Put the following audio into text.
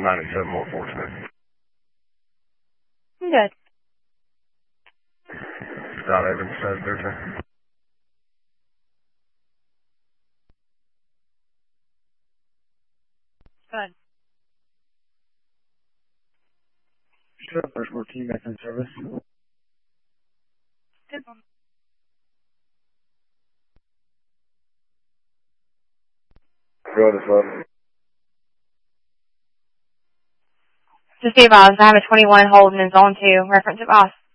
97-142. I'm good. Scott Evans, 713. Good. Sure, First 14 back in service. Good. Go to 7. Just be advised, I have a 21 holding in zone 2. Reference advice.